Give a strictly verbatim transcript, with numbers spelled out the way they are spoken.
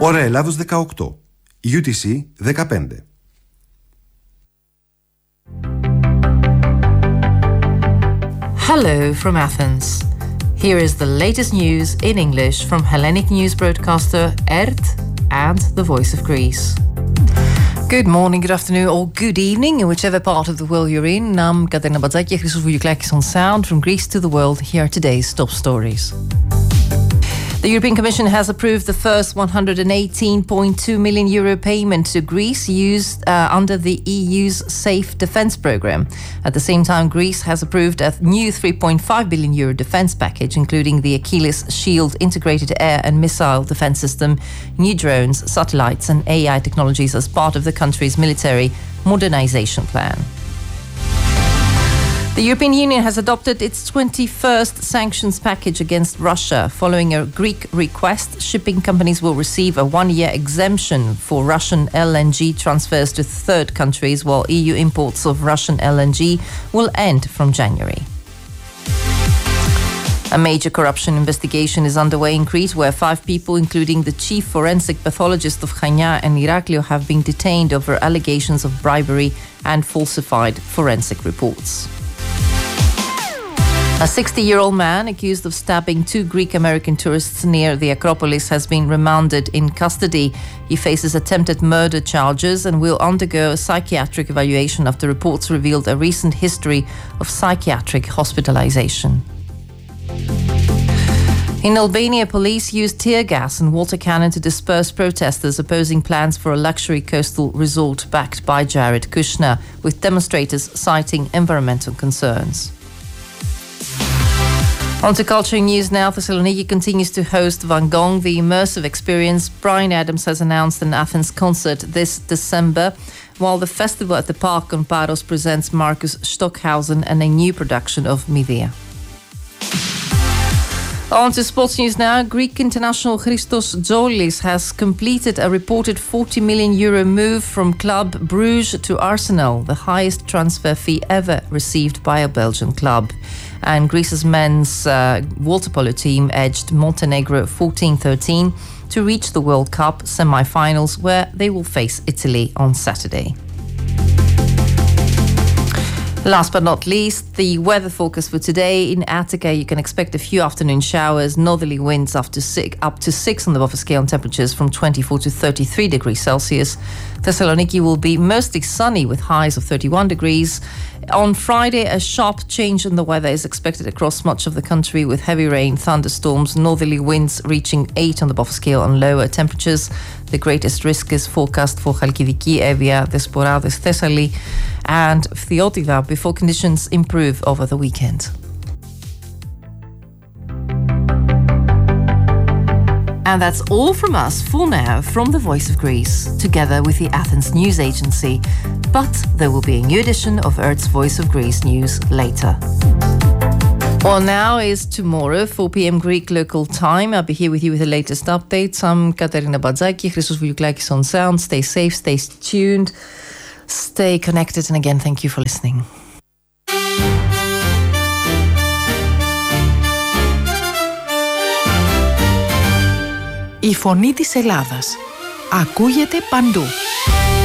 Ώρα Ελλάδος δεκαοκτώ. γιου τι σι δεκαπέντε. Hello from Athens. Here is the latest news in English from Hellenic news broadcaster E R T and the Voice of Greece. Good morning, good afternoon, or good evening, in whichever part of the world you're in. I'm Katerina Batzaki and Christos Vouliklakis on sound. From Greece to the world, here are today's top stories. The European Commission has approved the first one hundred eighteen point two million euro payment to Greece used uh, under the E U's Safe Defence programme. At the same time, Greece has approved a new three point five billion euro defence package, including the Achilles Shield integrated air and missile defence system, new drones, satellites and A I technologies as part of the country's military modernisation plan. The European Union has adopted its twenty-first sanctions package against Russia. Following a Greek request, shipping companies will receive a one-year exemption for Russian L N G transfers to third countries, while E U imports of Russian L N G will end from January. A major corruption investigation is underway in Crete, where five people, including the chief forensic pathologist of Chania and Iraklio, have been detained over allegations of bribery and falsified forensic reports. A sixty-year-old man accused of stabbing two Greek-American tourists near the Acropolis has been remanded in custody. He faces attempted murder charges and will undergo a psychiatric evaluation after reports revealed a recent history of psychiatric hospitalization. In Albania, police used tear gas and water cannon to disperse protesters opposing plans for a luxury coastal resort backed by Jared Kushner, with demonstrators citing environmental concerns. On to culture news now. Thessaloniki continues to host Van Gogh, the immersive experience. Bryan Adams has announced an Athens concert this December, while the festival at the Park on Paros presents Marcus Stockhausen and a new production of Medea. On to sports news now. Greek international Christos Zoulis has completed a reported forty million euro move from Club Bruges to Arsenal, the highest transfer fee ever received by a Belgian club. And Greece's men's uh, water polo team edged Montenegro fourteen thirteen to reach the World Cup semi-finals, where they will face Italy on Saturday. Last but not least, the weather forecast for today. In Attica, you can expect a few afternoon showers, northerly winds up to six, up to six on the buffer scale, and temperatures from twenty-four to thirty-three degrees Celsius. Thessaloniki will be mostly sunny with highs of thirty-one degrees. On Friday, a sharp change in the weather is expected across much of the country, with heavy rain, thunderstorms, northerly winds reaching eight on the buffer scale, and lower temperatures. The greatest risk is forecast for Chalkidiki, Evia, Thesporades, Thessaly and Phthiotida before conditions improve over the weekend. And that's all from us for now from the Voice of Greece, together with the Athens News Agency. But there will be a new edition of E R T's Voice of Greece news later. Well, now is tomorrow, four p.m. Greek local time. I'll be here with you with the latest updates. I'm Katerina Batzaki, Christos Vouliklakis on sound. Stay safe, stay tuned, stay connected, and again, thank you for listening. Η φωνή της Ελλάδας ακούγεται παντού.